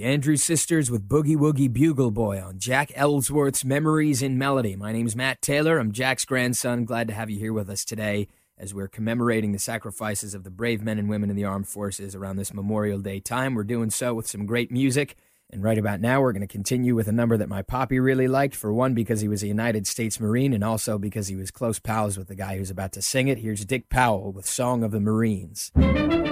Andrews Sisters with Boogie Woogie Bugle Boy on Jack Ellsworth's Memories in Melody. My name's Matt Taylor. I'm Jack's grandson. Glad to have you here with us today as we're commemorating the sacrifices of the brave men and women in the armed forces around this Memorial Day time. We're doing so with some great music. And right about now, we're going to continue with a number that my poppy really liked. For one, because he was a United States Marine, and also because he was close pals with the guy who's about to sing it. Here's Dick Powell with Song of the Marines.